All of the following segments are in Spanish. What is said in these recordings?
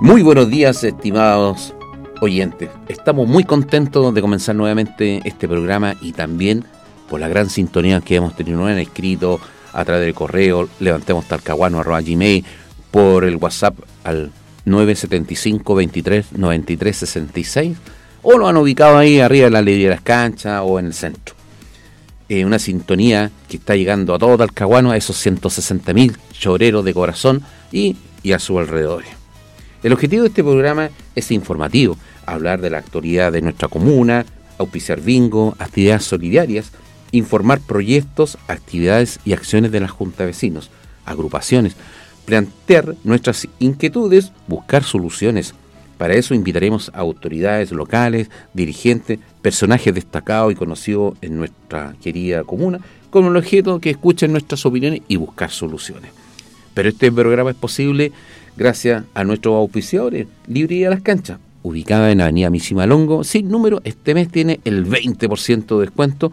Muy buenos días, estimados oyentes. Estamos muy contentos de comenzar nuevamente este programa y también por la gran sintonía que hemos tenido. Nos han escrito a través del correo levantemos_talcahuano@gmail, por el WhatsApp al 975 23 93 66, o lo han ubicado ahí arriba en la línea de las canchas o en el centro. Una sintonía que está llegando a todo Talcahuano, a esos 160.000 choreros de corazón y a sus alrededores. El objetivo de este programa es informativo, hablar de la actualidad de nuestra comuna, auspiciar bingo, actividades solidarias, informar proyectos, actividades y acciones de la Junta de Vecinos, agrupaciones, plantear nuestras inquietudes, buscar soluciones. Para eso invitaremos a autoridades locales, dirigentes, personajes destacados y conocidos en nuestra querida comuna, con el objeto que escuchen nuestras opiniones y buscar soluciones. Pero este programa es posible gracias a nuestros auspiciadores. Librería Las Canchas, ubicada en Avenida Misimalongo, sin número, este mes tiene el 20% de descuento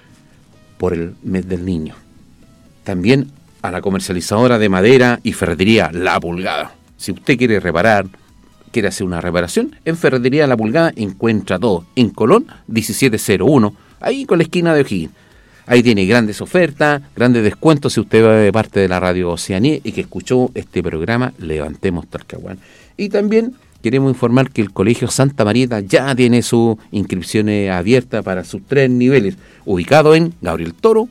por el mes del niño. También a la comercializadora de madera y ferretería La Pulgada. Si usted quiere reparar, quiere hacer una reparación, en Ferretería La Pulgada encuentra todo. En Colón 1701, ahí con la esquina de O'Higgins. Ahí tiene grandes ofertas, grandes descuentos si usted va de parte de la Radio Oceanía y que escuchó este programa Levantemos Talcahuano. Y también queremos informar que el Colegio Santa Marieta ya tiene sus inscripciones abiertas para sus 3 niveles, ubicado en Gabriel Toro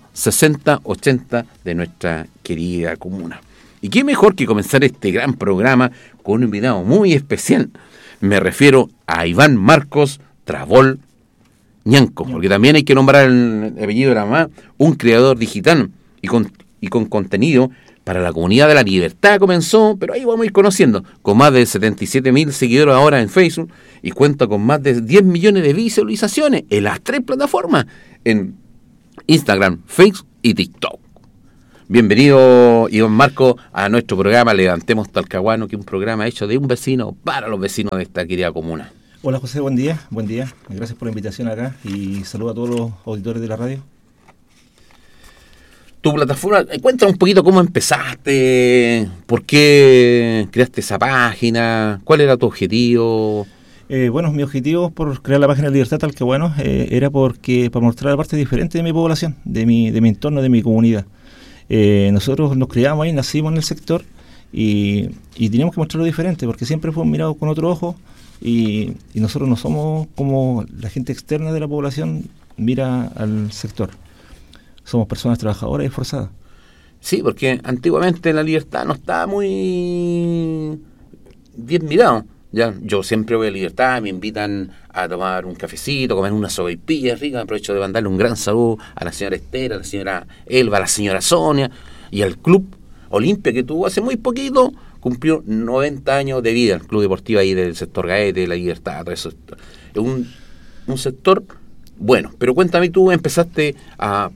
6080 de nuestra querida comuna. Y qué mejor que comenzar este gran programa con un invitado muy especial. Me refiero a Iván Marcos Trabol Ñanco, porque también hay que nombrar el apellido de la mamá, un creador digital y con contenido para la comunidad de La Libertad comenzó, pero ahí vamos a ir conociendo, con más de 77.000 seguidores ahora en Facebook y cuenta con más de 10 millones de visualizaciones en las 3 plataformas, en Instagram, Facebook y TikTok. Bienvenido, Iván Marco, a nuestro programa Levantemos Talcahuano, que es un programa hecho de un vecino para los vecinos de esta querida comuna. Hola José, buen día. Gracias por la invitación acá y saludo a todos los auditores de la radio. Tu plataforma, cuéntanos un poquito cómo empezaste, por qué creaste esa página, cuál era tu objetivo. Bueno, mi objetivo por crear la página Libertad Talcahuano era para mostrar la parte diferente de mi población, de mi entorno, de mi comunidad. Nosotros nos criamos ahí, nacimos en el sector y teníamos que mostrarlo diferente porque siempre fuimos mirados con otro ojo. Y nosotros no somos como la gente externa de la población mira al sector. Somos personas trabajadoras y esforzadas. Sí, porque antiguamente La Libertad no estaba muy bien mirado. Ya, yo siempre voy a Libertad, me invitan a tomar un cafecito, comer una sopaipilla rica. Aprovecho de mandarle un gran saludo a la señora Esther, a la señora Elba, a la señora Sonia y al Club Olimpia, que tuvo hace muy poquito, cumplió 90 años de vida, el Club Deportivo ahí del sector Gaete, de La Libertad, todo eso. Es un sector bueno. Pero cuéntame, tú empezaste a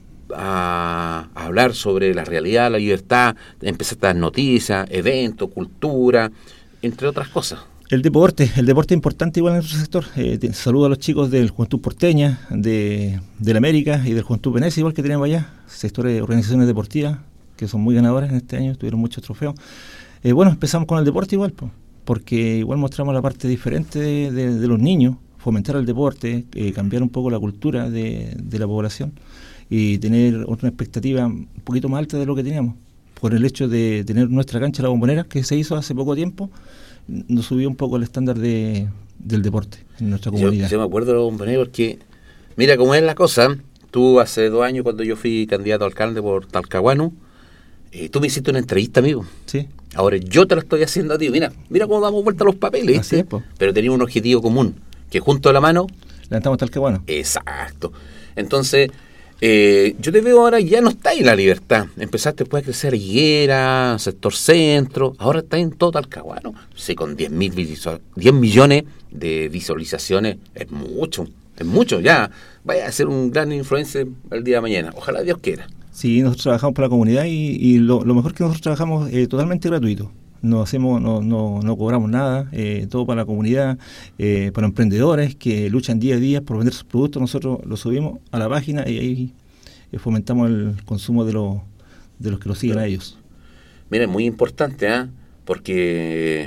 hablar sobre la realidad de La Libertad, empezaste a dar noticias, eventos, cultura, entre otras cosas. El deporte es importante igual en nuestro sector. Saludo a los chicos del Juventud Porteña, de la América y del Juventud Venecia, igual que tenemos allá, sectores, organizaciones deportivas que son muy ganadoras en este año, tuvieron muchos trofeos. Bueno, empezamos con el deporte igual, porque igual mostramos la parte diferente de los niños, fomentar el deporte, cambiar un poco la cultura de la población y tener otra expectativa un poquito más alta de lo que teníamos. Por el hecho de tener nuestra cancha La Bombonera, que se hizo hace poco tiempo, nos subió un poco el estándar del deporte en nuestra comunidad. Yo me acuerdo de La Bombonera porque, mira cómo es la cosa. Tú hace 2 años, cuando yo fui candidato a alcalde por Talcahuano, tú me hiciste una entrevista, amigo. Sí. Ahora yo te la estoy haciendo a ti. Mira cómo damos vuelta a los papeles. Así es, pero teníamos un objetivo común, que junto a la mano levantamos Talcahuano. Exacto. Entonces, yo te veo ahora, ya no está en La Libertad. Empezaste después a crecer Higuera, sector centro. Ahora está en todo Talcahuano. Sí, con 10 millones de visualizaciones. Es mucho. Ya vaya a ser un gran influencer el día de mañana. Ojalá Dios quiera. Sí, nosotros trabajamos para la comunidad y lo mejor que nosotros trabajamos totalmente gratuito. No cobramos nada, todo para la comunidad, para emprendedores que luchan día a día por vender sus productos. Nosotros los subimos a la página y ahí fomentamos el consumo de los que lo siguen a ellos. Mira, es muy importante, porque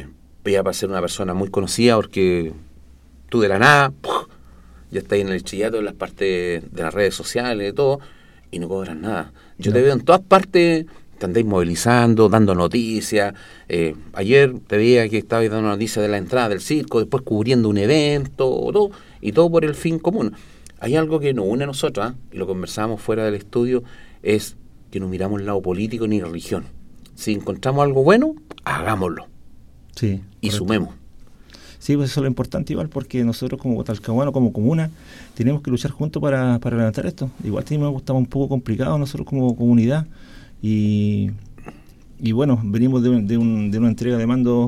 vaya a ser una persona muy conocida porque tú de la nada, ¡puf!, ya estás en el chillato, en las partes de las redes sociales, de todo, y no cobras nada. Yo te veo en todas partes, te andáis movilizando, dando noticias. Ayer te veía que estabais dando noticias de la entrada del circo, después cubriendo un evento, todo, y todo por el fin común. Hay algo que nos une a nosotros, y lo conversamos fuera del estudio, es que no miramos el lado político ni religión. Si encontramos algo bueno, hagámoslo. Sí, y correcto. Sumemos. Sí, pues eso es lo importante igual, porque nosotros como Talcahuano, como comuna, tenemos que luchar juntos para levantar esto. Igual estamos un poco complicados nosotros como comunidad y bueno, venimos de una entrega de mando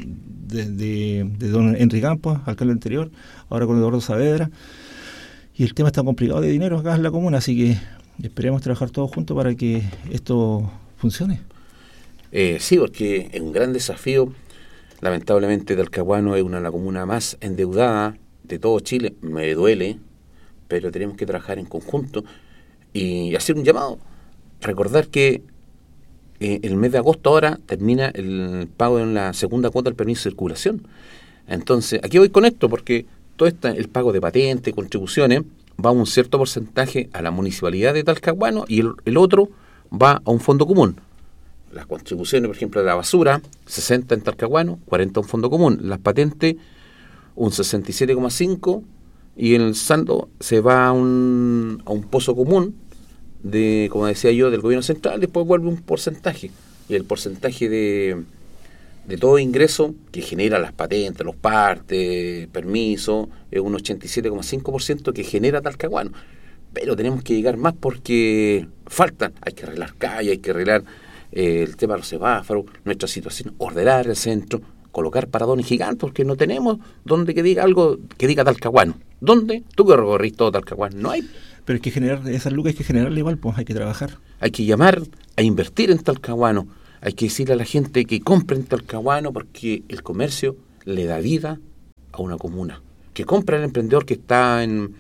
de don Enrique Campos, alcalde anterior, ahora con Eduardo Saavedra, y el tema está complicado de dinero acá en la comuna, así que esperemos trabajar todos juntos para que esto funcione. Sí, porque es un gran desafío. Lamentablemente Talcahuano es una de las comunas más endeudada de todo Chile. Me duele, pero tenemos que trabajar en conjunto y hacer un llamado. Recordar que el mes de agosto ahora termina el pago en la segunda cuota del permiso de circulación. Entonces, aquí voy con esto, porque todo el pago de patentes, contribuciones, va un cierto porcentaje a la municipalidad de Talcahuano y el otro va a un fondo común. Las contribuciones, por ejemplo, de la basura, 60 en Talcahuano, 40 en fondo común. Las patentes, un 67,5, y el saldo se va a un pozo común, como decía yo, del gobierno central, después vuelve un porcentaje. Y el porcentaje de todo ingreso que genera las patentes, los partes, permisos, es un 87,5% que genera Talcahuano. Pero tenemos que llegar más porque faltan. Hay que arreglar calles, hay que arreglar el tema de los semáforos, nuestra situación, ordenar el centro, colocar paradones gigantes, porque no tenemos donde que diga algo que diga Talcahuano. ¿Dónde? Tú que recorrís todo Talcahuano, no hay. Pero hay que generar, esas lucas hay que generarle igual, pues hay que trabajar. Hay que llamar a invertir en Talcahuano, hay que decirle a la gente que compre en Talcahuano, porque el comercio le da vida a una comuna. Que compre el emprendedor que está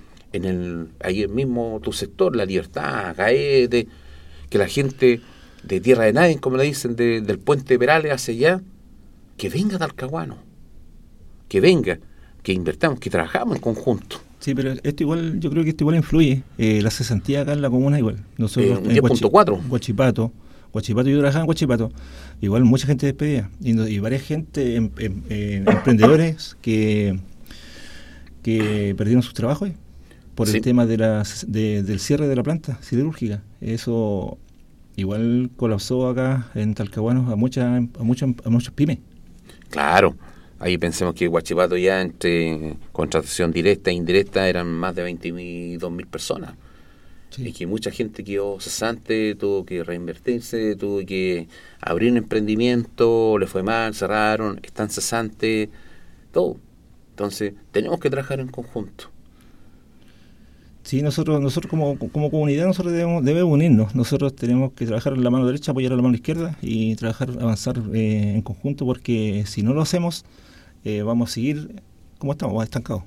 ahí mismo tu sector, La Libertad, Gaete, que la gente de Tierra de Nadie, como le dicen, del puente Perales hacia allá, que venga Talcahuano, que venga, que invertamos, que trabajamos en conjunto. Sí, pero esto igual, yo creo que esto igual influye, la cesantía acá en la comuna igual. Nosotros un 10.4. Guachipato, yo trabajaba en Guachipato, igual mucha gente despedida, y varias gente, emprendedores que perdieron sus trabajos por el tema del cierre de la planta siderúrgica. Eso igual colapsó acá en Talcahuano a muchas pymes. Claro, ahí pensemos que Guachipato ya entre contratación directa e indirecta eran más de 22.000 personas. Sí. Y que mucha gente quedó cesante, tuvo que reinvertirse, tuvo que abrir un emprendimiento, le fue mal, cerraron, están cesantes, todo. Entonces, tenemos que trabajar en conjunto. Sí, nosotros como comunidad nosotros debemos unirnos. Nosotros tenemos que trabajar en la mano derecha, apoyar a la mano izquierda y avanzar en conjunto, porque si no lo hacemos, vamos a seguir como estamos, estancados.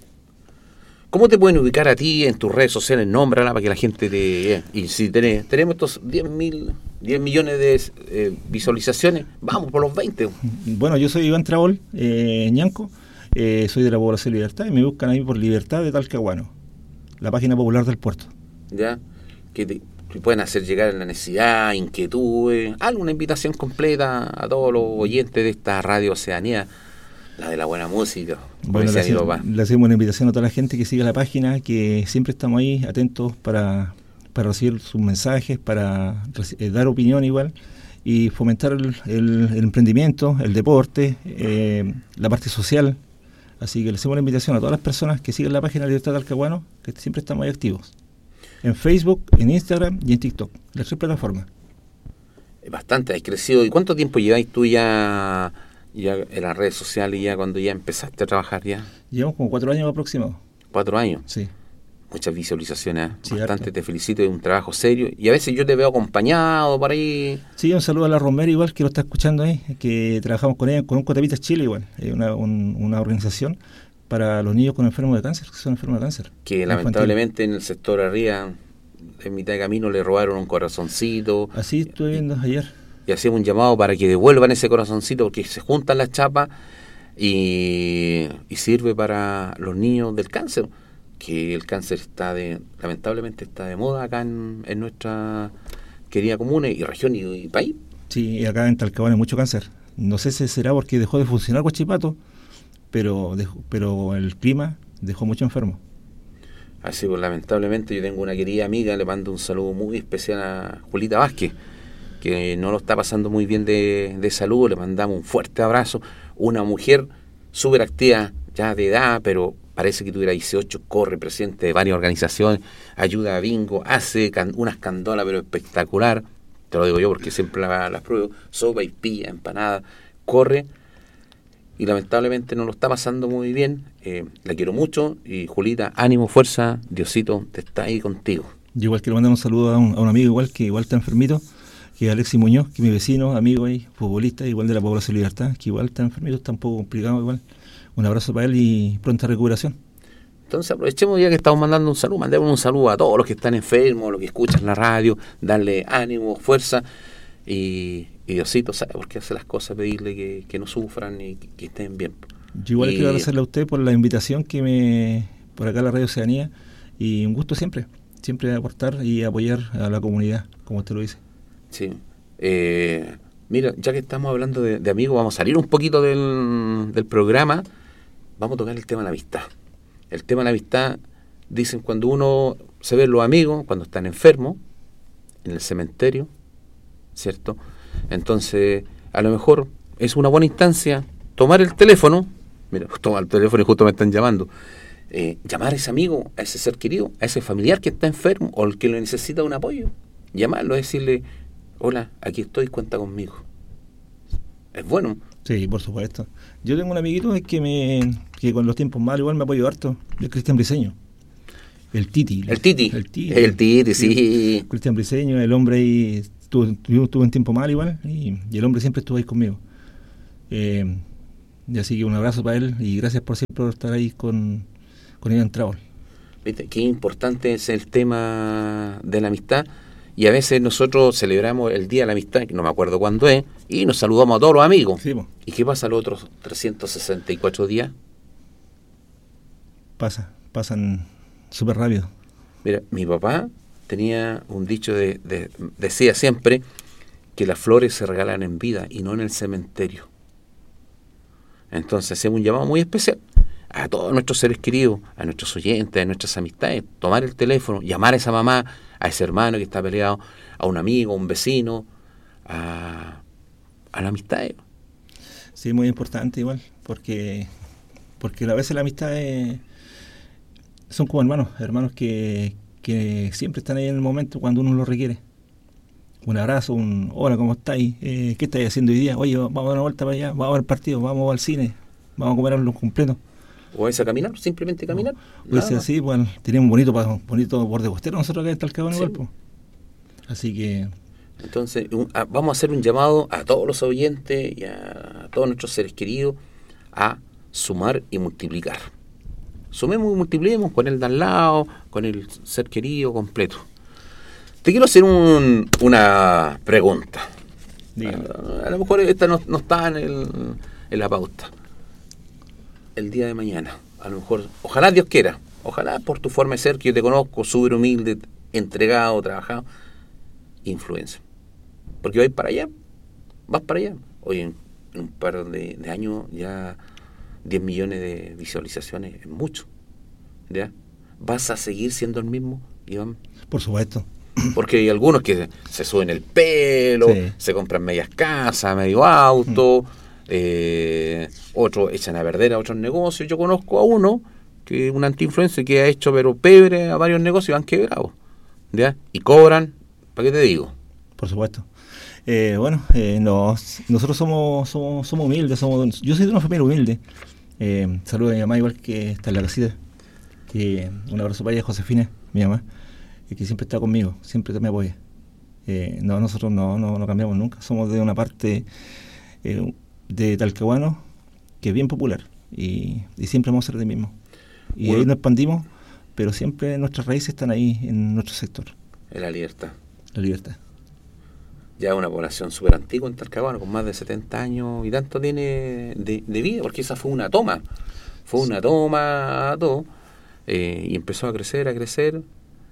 ¿Cómo te pueden ubicar a ti en tus redes sociales? Nómbrala para que la gente te... y si tenemos estos 10 millones de visualizaciones, vamos por los 20. Bueno, yo soy Iván Trabol, ñanco, soy de la población Libertad, y me buscan ahí por Libertad de Talcahuano, la página popular del puerto. Ya, que pueden hacer llegar la necesidad, inquietudes, alguna invitación completa a todos los oyentes de esta radio Oceanía, la de la buena música. Bueno, le hacemos una invitación a toda la gente que siga la página, que siempre estamos ahí atentos para recibir sus mensajes, para dar opinión igual, y fomentar el emprendimiento, el deporte, la parte social. Así que le hacemos la invitación a todas las personas que sigan la página Libertad Talcahuano, que siempre estamos ahí activos. En Facebook, en Instagram y en TikTok, las 3 plataformas. Bastante, has crecido. ¿Y cuánto tiempo lleváis tú ya en las redes sociales, ya cuando ya empezaste a trabajar ya? Llevamos como 4 años aproximados. 4 años. Sí. Muchas visualizaciones, sí, bastante, harto. Te felicito, es un trabajo serio, y a veces yo te veo acompañado por ahí. Sí, un saludo a la Romero igual, que lo está escuchando ahí, que trabajamos con ella, con un Cotapitas Chile igual, una organización para los niños con enfermos de cáncer, que son enfermos de cáncer. Que lamentablemente en el sector arriba, en mitad de camino, le robaron un corazoncito. Así estuve viendo ayer. y hacemos un llamado para que devuelvan ese corazoncito, porque se juntan las chapas y sirve para los niños del cáncer, que el cáncer lamentablemente está de moda acá en nuestra querida comuna y región y país. Sí, acá en Talcahuano hay mucho cáncer. No sé si será porque dejó de funcionar Huachipato, pero el clima dejó mucho enfermo. Así pues, lamentablemente yo tengo una querida amiga, le mando un saludo muy especial a Julita Vázquez, que no lo está pasando muy bien de salud, le mandamos un fuerte abrazo. Una mujer súper activa, ya de edad, pero parece que tuviera 18, corre, presidente de varias organizaciones, ayuda a bingo, hace unas candolas, pero espectacular, te lo digo yo porque siempre las pruebo, sopa y pilla, empanada, corre, y lamentablemente no lo está pasando muy bien. La quiero mucho, y Julita, ánimo, fuerza, Diosito te está ahí contigo. Yo igual quiero mandar un saludo a un amigo igual que igual está enfermito, que es Alexis Muñoz, que es mi vecino, amigo y futbolista, igual de la Población Libertad, que igual está enfermito, está un poco complicado igual. Un abrazo para él y pronta recuperación. Entonces aprovechemos ya que estamos mandando un saludo, mandemos un saludo a todos los que están enfermos, los que escuchan la radio, darle ánimo, fuerza, y Diosito sabe por qué hace las cosas, pedirle que no sufran y que estén bien. Yo igual quiero agradecerle a usted por la invitación por acá a la Radio Oceanía, y un gusto siempre aportar y apoyar a la comunidad, como usted lo dice. Sí. Mira, ya que estamos hablando de amigos, vamos a salir un poquito del programa, vamos a tocar el tema de la amistad. El tema de la amistad, dicen, cuando uno se ve los amigos, cuando están enfermos, en el cementerio, ¿cierto? Entonces, a lo mejor es una buena instancia tomar el teléfono, mira, tomar el teléfono y justo me están llamando, llamar a ese amigo, a ese ser querido, a ese familiar que está enfermo o el que le necesita un apoyo, llamarlo, decirle, hola, aquí estoy, cuenta conmigo. Es bueno. Sí, por supuesto. Yo tengo un amiguito que con los tiempos malos igual me apoyó harto, el Cristian Briceño. El Titi, sí. Cristian Briceño, el hombre ahí estuvo en tiempo mal igual, y el hombre siempre estuvo ahí conmigo. Y así que un abrazo para él y gracias por siempre estar ahí con Iván Travel. ¿Viste? Qué importante es el tema de la amistad, y a veces nosotros celebramos el Día de la Amistad, que no me acuerdo cuándo es, y nos saludamos a todos los amigos. Sí, ¿y qué pasa los otros 364 días? Pasan súper rápido. Mira, mi papá tenía un dicho decía siempre que las flores se regalan en vida y no en el cementerio. Entonces hacemos un llamado muy especial a todos nuestros seres queridos, a nuestros oyentes, a nuestras amistades, tomar el teléfono, llamar a esa mamá, a ese hermano que está peleado, a un amigo, a un vecino, a la amistad. Sí, muy importante igual, porque a veces la amistad son como hermanos que siempre están ahí en el momento cuando uno lo requiere. Un abrazo, hola, ¿cómo estáis? ¿Qué estáis haciendo hoy día? Oye, vamos a dar una vuelta para allá, vamos a ver el partido, vamos al cine, vamos a comer algo completo. O es a caminar, simplemente caminar. Pues así, bueno, tenemos un bonito borde costero nosotros acá en Talcahuano, sí. Igual, así que... Entonces, vamos a hacer un llamado a todos los oyentes y a todos nuestros seres queridos a sumar y multiplicar. Sumemos y multipliquemos con el de al lado, con el ser querido completo. Te quiero hacer una pregunta. A lo mejor esta no está en la pauta. El día de mañana, a lo mejor, ojalá Dios quiera, ojalá por tu forma de ser, que yo te conozco, súper humilde, entregado, trabajado, influencer. Porque vas para allá. Hoy en un par de años ya 10 millones de visualizaciones es mucho. ¿Ya? ¿Vas a seguir siendo el mismo, Iván? Por supuesto. Porque hay algunos que se suben el pelo, sí, se compran medias casas, medio auto, otros echan a perder a otros negocios. Yo conozco a uno, que es un anti-influencer, que ha hecho pero pebre a varios negocios y han quebrado. ¿Ya? Y cobran, ¿para qué te digo? Por supuesto. Nosotros somos humildes, yo soy de una familia humilde. Saludo a mi mamá igual que está en la casita. Un abrazo para ella, Josefina, mi mamá, que siempre está conmigo, siempre me apoya. Nosotros no cambiamos nunca, somos de una parte de Talcahuano que es bien popular y siempre vamos a ser de mismo. Y bueno, ahí nos expandimos, pero siempre nuestras raíces están ahí en nuestro sector. En la libertad. La libertad. Ya una población súper antigua en Talcahuano, con más de 70 años y tanto tiene de vida, porque esa fue una toma. Fue una toma, todo. Y empezó a crecer.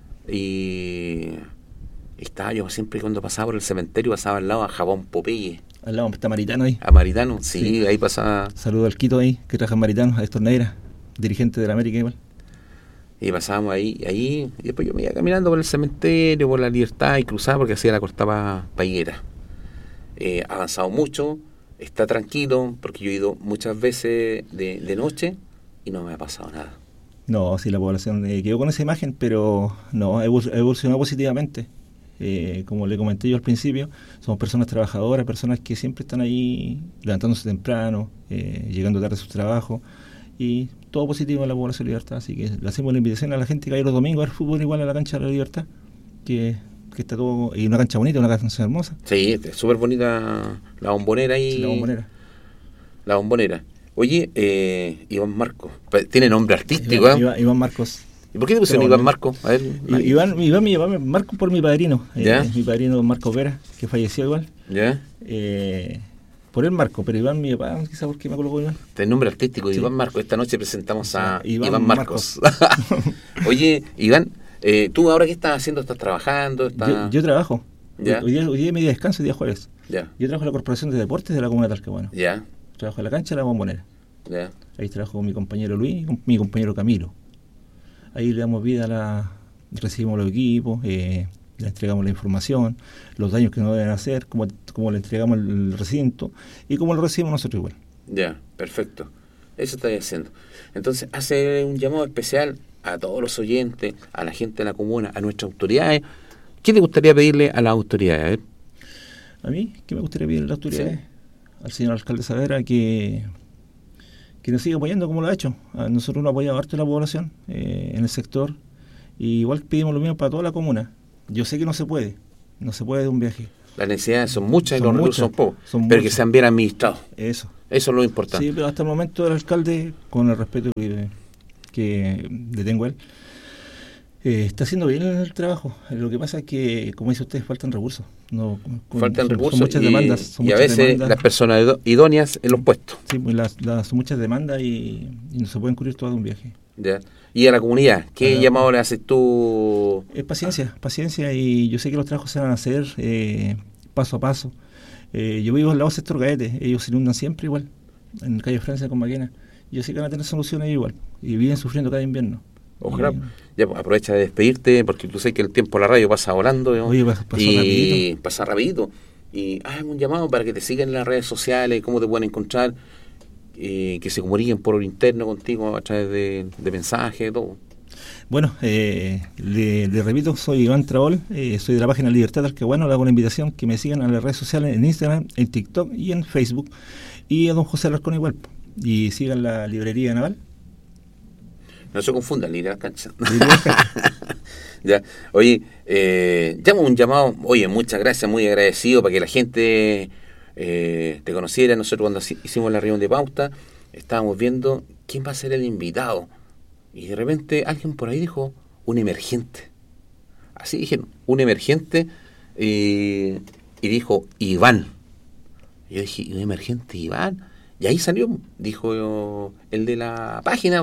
Y estaba yo siempre cuando pasaba por el cementerio, pasaba al lado a Jabón Popeye. Al lado está Maritano ahí. A Maritano, sí, ahí pasaba. Saludo al Quito ahí, que trabaja en Maritano, a Héctor Neira, dirigente de la América igual. Y pasábamos ahí, y después yo me iba caminando por el cementerio, por la Libertad, y cruzaba porque hacía la cortaba Paiguera. Ha avanzado mucho, está tranquilo, porque yo he ido muchas veces de noche y no me ha pasado nada. No, sí, la población quedó con esa imagen, pero no, evolucionó positivamente. Como le comenté yo al principio, somos personas trabajadoras, personas que siempre están ahí levantándose temprano, llegando tarde a su trabajo, y todo positivo en la población de Libertad. Así que le hacemos la invitación a la gente que vaya los domingos a ver fútbol igual a la cancha de la Libertad, que está todo, y una cancha bonita, una cancha hermosa. Sí, es súper bonita la Bombonera ahí. Sí, la Bombonera. Oye, Iván Marcos, tiene nombre artístico, Iván Marcos. ¿Y por qué te pusieron Iván Marcos? A ver, Iván me llama Marcos por mi padrino, mi padrino Marcos Vera, que falleció igual. ¿Ya? Por el Marco, pero Iván mi papá, quizá por qué me colocó Iván. El nombre artístico, sí. Iván Marcos. Esta noche presentamos a Iván Marcos. Oye, Iván, ¿tú ahora qué estás haciendo? ¿Estás trabajando? Yo trabajo. ¿Ya? Hoy día es mi día de descanso, día jueves. ¿Ya? Yo trabajo en la Corporación de Deportes de la Comuna de Talcahuano. ¿Ya? Trabajo en la cancha de la Bombonera. ¿Ya? Ahí trabajo con mi compañero Luis y con mi compañero Camilo. Ahí le damos vida recibimos los equipos, le entregamos la información, los daños que no deben hacer, cómo le entregamos el recinto y cómo lo recibimos nosotros igual. Ya, perfecto. Eso estáis haciendo. Entonces, hace un llamado especial a todos los oyentes, a la gente de la comuna, a nuestras autoridades. ¿Qué te gustaría pedirle a las autoridades? A mí, ¿qué me gustaría pedirle a las autoridades? Sí. Al señor alcalde Saavedra que nos siga apoyando como lo ha hecho. A nosotros nos ha apoyado harto la población en el sector, y igual pedimos lo mismo para toda la comuna. Yo sé que no se puede de un viaje. Las necesidades son muchas y los recursos son pocos, pero que sean bien administrados. Eso es lo importante. Sí, pero hasta el momento el alcalde, con el respeto que le tengo a él, está haciendo bien el trabajo. Lo que pasa es que, como dice usted, faltan recursos. Faltan recursos, son muchas demandas. Y a veces las personas idóneas en los puestos. Sí, pues son muchas demandas y no se pueden cubrir todo de un viaje. Ya. Y a la comunidad, ¿qué llamado le haces tú? Paciencia, y yo sé que los trabajos se van a hacer paso a paso. Yo vivo al lado del sector Gaete, ellos se inundan siempre igual, en calle Francia con Maquena. Yo sé que van a tener soluciones igual, y viven sufriendo cada invierno. Ojalá. Ya, aprovecha de despedirte, porque tú sabes que el tiempo en la radio pasa volando. ¿no? Oye, pasa rapidito. Y haz un llamado para que te sigan en las redes sociales, cómo te pueden encontrar, que se comuniquen por interno contigo a través de mensajes, todo. Bueno, le repito, soy Iván Traol, soy de la página Libertad Talcahuano. Le hago una invitación que me sigan en las redes sociales, en Instagram, en TikTok y en Facebook. Y a don José Alarcón igual. Y sigan la librería Naval. No se confundan, ni la cancha. Ya, oye, llamo un llamado, oye, muchas gracias, muy agradecido, para que la gente te conociera. Nosotros cuando hicimos la reunión de pauta, estábamos viendo quién va a ser el invitado. Y de repente alguien por ahí dijo, un emergente. Así dijeron, un emergente, y dijo, Iván. Y yo dije, ¿un emergente Iván? Y ahí salió, dijo el de la página.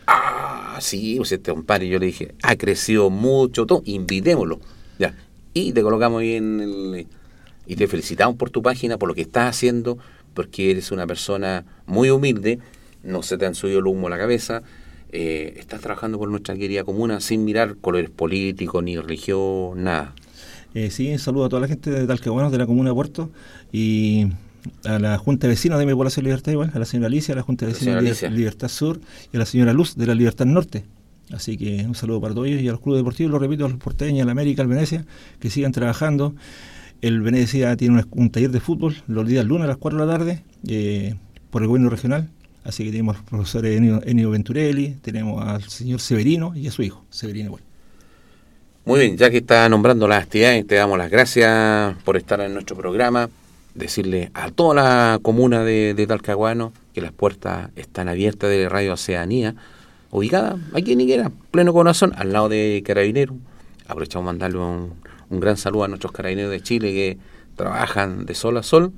Sí, pues este compadre, yo le dije, ha crecido mucho, todo, invitémoslo. Ya. Y te colocamos ahí y te felicitamos por tu página, por lo que estás haciendo, porque eres una persona muy humilde, no se te han subido el humo a la cabeza, estás trabajando por nuestra querida comuna sin mirar colores políticos, ni religión, nada. Sí, un saludo a toda la gente de Talcahuano, de la comuna de Puerto, y a la Junta de Vecinos de mi población Libertad igual, a la señora Alicia, a la Junta de Vecinos de Libertad Sur y a la señora Luz de la Libertad Norte. Así que un saludo para todos ellos y a los clubes deportivos, lo repito, a los porteños, a la América, al Venecia, que sigan trabajando. El Venecia tiene un taller de fútbol los días lunes a las 4 de la tarde por el gobierno regional. Así que tenemos al profesor Ennio Venturelli, tenemos al señor Severino y a su hijo, Severino igual. Muy bien, ya que está nombrando las actividades, te damos las gracias por estar en nuestro programa. Decirle a toda la comuna de Talcahuano que las puertas están abiertas de Radio Oceanía, ubicada aquí en Higuera, pleno corazón, al lado de Carabineros. Aprovechamos mandarle un gran saludo a nuestros carabineros de Chile que trabajan de sol a sol,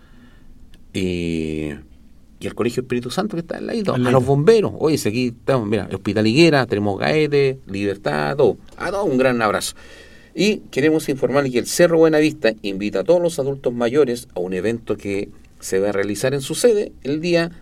y el Colegio Espíritu Santo que está al lado, a los bomberos. Oye, si aquí estamos, mira, Hospital Higuera, tenemos Gaete, Libertad, todo. A todos un gran abrazo. Y queremos informarles que el Cerro Buenavista invita a todos los adultos mayores a un evento que se va a realizar en su sede el día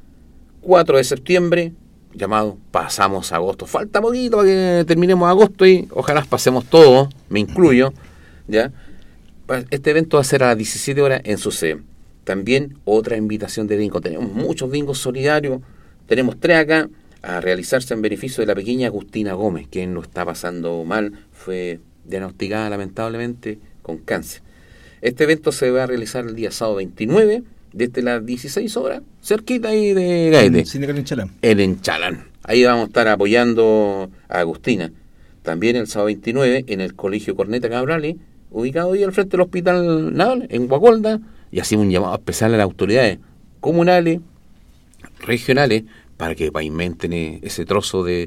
4 de septiembre, llamado Pasamos Agosto. Falta poquito para que terminemos agosto y ojalá pasemos todo, me incluyo, ¿ya? Este evento va a ser a las 17 horas en su sede. También otra invitación de bingo. Tenemos muchos bingos solidarios. Tenemos 3 acá a realizarse en beneficio de la pequeña Agustina Gómez, quien lo está pasando mal. Fue diagnosticada lamentablemente con cáncer. Este evento se va a realizar el día sábado 29, desde las 16 horas, cerquita ahí de Gaete. En Enchalán. En Enchalán. Ahí vamos a estar apoyando a Agustina. También el sábado 29 en el Colegio Corneta Cabrales, ubicado ahí al frente del Hospital Naval, en Guacolda. Y hacemos un llamado especial a las autoridades comunales, regionales, para que pavimenten ese trozo de...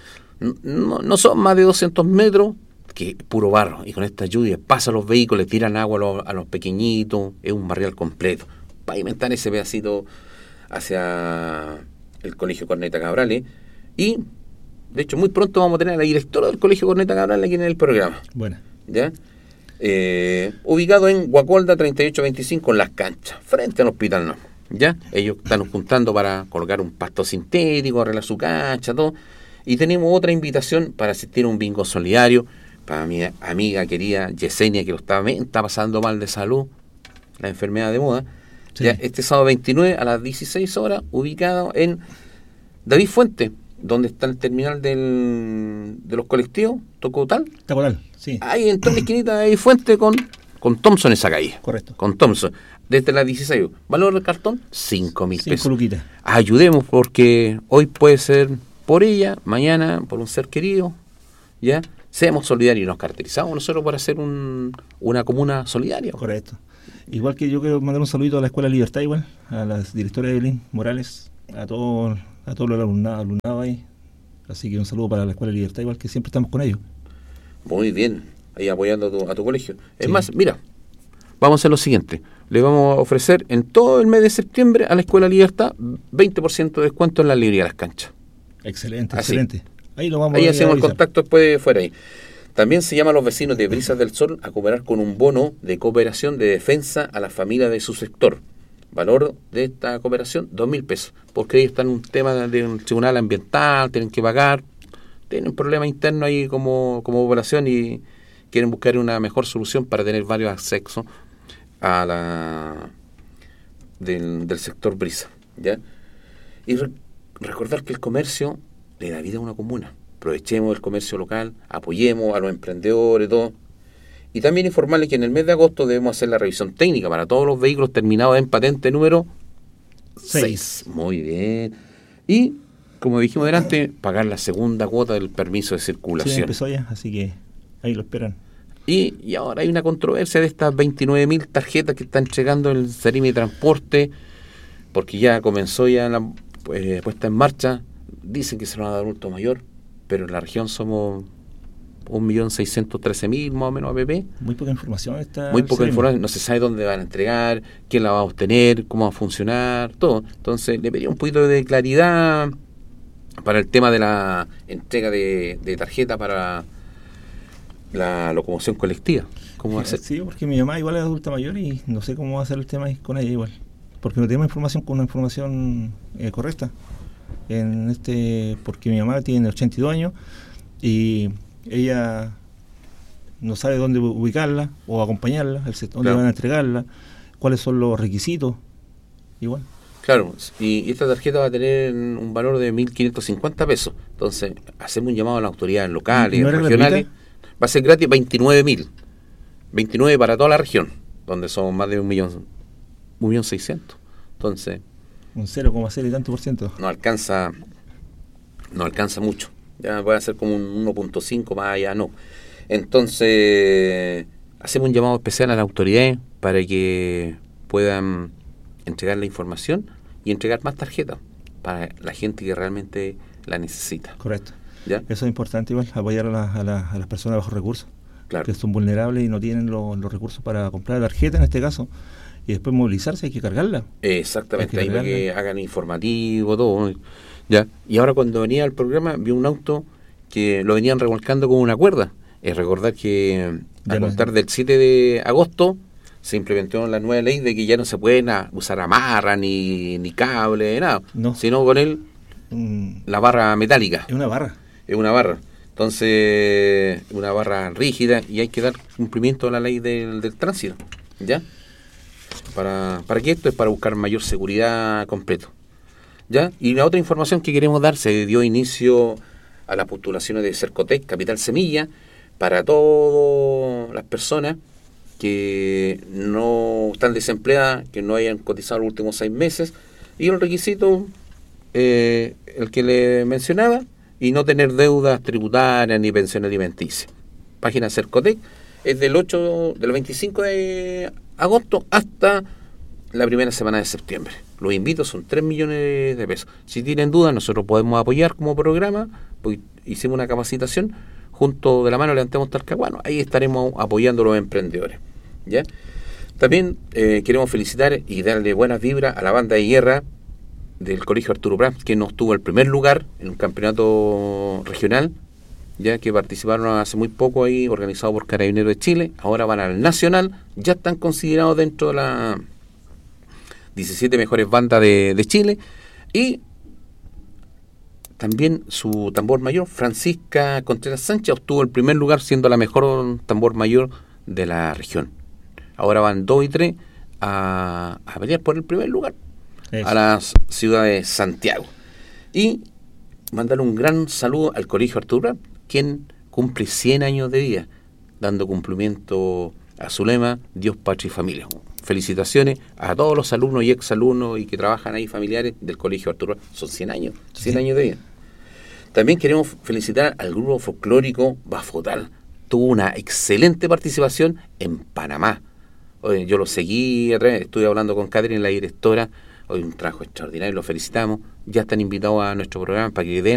No son más de 200 metros, que puro barro. Y con esta lluvia pasan los vehículos, tiran agua a los pequeñitos, es un barrial completo. Pavimentar ese pedacito hacia el Colegio Corneta Cabrales. Y, de hecho, muy pronto vamos a tener a la directora del Colegio Corneta Cabrales aquí en el programa. Bueno. ¿Ya? Ubicado en Guacolda 3825 en Las Canchas, frente al hospital, ¿no? ¿Ya? Ellos están juntando para colocar un pasto sintético, arreglar su cancha, todo. Y tenemos otra invitación para asistir a un bingo solidario para mi amiga querida Yesenia, que lo está pasando mal de salud, la enfermedad de moda. Sí. Ya, este sábado 29 a las 16 horas, ubicado en David Fuente, donde está el terminal de los colectivos, Tocotal, sí. Ahí en toda la esquinita de Fuente con Thompson esa calle. Correcto. Con Thompson. Desde las 16. ¿Valor del cartón? 5.000 pesos. 5 luquitas. Ayudemos, porque hoy puede ser por ella, mañana por un ser querido. ¿Ya? Seamos solidarios y nos caracterizamos nosotros por hacer una comuna solidaria. Correcto. Igual que yo quiero mandar un saludito a la Escuela Libertad, igual, a la directora Evelyn Morales, a todo el alumnado ahí. Así que un saludo para la Escuela Libertad, igual que siempre estamos con ellos. Muy bien, ahí apoyando a tu colegio. Es más, mira, vamos a hacer lo siguiente. Le vamos a ofrecer en todo el mes de septiembre a la Escuela Libertad 20% de descuento en la librería de Las Canchas. Excelente, así. Excelente. Ahí hacemos el contacto después fuera ahí. También se llama a los vecinos de Brisas del Sol a cooperar con un bono de cooperación de defensa a las familias de su sector. Valor de esta cooperación, 2.000 pesos. Porque ellos están en un tema de un tribunal ambiental, tienen que pagar, tienen un problema interno ahí como población y quieren buscar una mejor solución para tener varios accesos a del sector Brisa, ¿ya? Y recordar que el comercio le da vida a una comuna. Aprovechemos el comercio local, apoyemos a los emprendedores, todo. Y también informarles que en el mes de agosto debemos hacer la revisión técnica para todos los vehículos terminados en patente número 6. Muy bien. Y, como dijimos delante, pagar la segunda cuota del permiso de circulación. Sí, empezó ya, así que ahí lo esperan. Y ahora hay una controversia de estas 29.000 tarjetas que está entregando el Seremi de Transporte, porque ya comenzó ya la puesta en marcha. Dicen que se lo van a dar adulto mayor, pero en la región somos 1.613.000 más o menos APP. Muy poca información está. Muy poca información, no se sabe dónde van a entregar, quién la va a obtener, cómo va a funcionar, todo. Entonces le pediría un poquito de claridad para el tema de la entrega de tarjeta para la locomoción colectiva. ¿Cómo va a ser? Sí, porque mi mamá igual es adulta mayor y no sé cómo va a ser el tema ahí con ella igual. Porque no tenemos información con una información correcta. Porque mi mamá tiene 82 años y ella no sabe dónde ubicarla o acompañarla, dónde van a entregarla, cuáles son los requisitos, igual. Claro, y esta tarjeta va a tener un valor de 1.550 pesos. Entonces, hacemos un llamado a las autoridades locales, ¿No regionales. Va a ser gratis 29.000. 29 para toda la región, donde somos más de 1.600.000. Entonces, un 0,0 y tanto por ciento. No alcanza mucho. Ya puede ser como un 1.5 más allá, no. Entonces, hacemos un llamado especial a las autoridades para que puedan entregar la información y entregar más tarjetas para la gente que realmente la necesita. Correcto. ¿Ya? Eso es importante igual, apoyar a las personas bajo recursos, Claro. que son vulnerables y no tienen los recursos para comprar la tarjeta en este caso, y después movilizarse, hay que cargarla. Exactamente, ahí para que hagan informativo, todo. Ya. Y ahora cuando venía al programa vi un auto que lo venían remolcando con una cuerda. Recordar que a contar del 7 de agosto se implementó la nueva ley de que ya no se pueden usar amarra, ni cable, nada, sino con la barra metálica. Es una barra. Es una barra. Entonces, una barra rígida, y hay que dar cumplimiento a la ley del tránsito. ¿Ya? ¿Para qué esto? Es para buscar mayor seguridad completo. ¿Ya? Y la otra información que queremos dar, se dio inicio a las postulaciones de Cercotec, Capital Semilla, para todas las personas que no están desempleadas, que no hayan cotizado los últimos 6 meses, y el requisito, el que le mencionaba, y no tener deudas tributarias ni pensión alimenticia. Página Cercotec es del 25 de agosto hasta la primera semana de septiembre. Los invito, son 3 millones de pesos. Si tienen dudas, nosotros podemos apoyar como programa, pues hicimos una capacitación, junto de la mano Levantemos Talcahuano, ahí estaremos apoyando a los emprendedores. ¿Ya? También queremos felicitar y darle buenas vibras a la banda de guerra del Colegio Arturo Prat, que nos tuvo el primer lugar en un campeonato regional, ya que participaron hace muy poco ahí, organizado por Carabineros de Chile. Ahora van al nacional, ya están considerados dentro de las 17 mejores bandas de Chile. Y también su tambor mayor, Francisca Contreras Sánchez, obtuvo el primer lugar, siendo la mejor tambor mayor de la región. Ahora van 2 y 3 a pelear por el primer lugar. Eso. A la ciudad de Santiago. Y mandar un gran saludo al Colegio Arturo Prat, quien cumple 100 años de vida, dando cumplimiento a su lema, Dios, Patria y Familia. Felicitaciones a todos los alumnos y exalumnos y que trabajan ahí, familiares del Colegio Arturo Prat. Son 100 años, 100 años de vida. También queremos felicitar al grupo folclórico Bafotal. Tuvo una excelente participación en Panamá. Oye, yo lo seguí, estuve hablando con Catherine, la directora. Hoy un trabajo extraordinario, lo felicitamos. Ya están invitados a nuestro programa para que den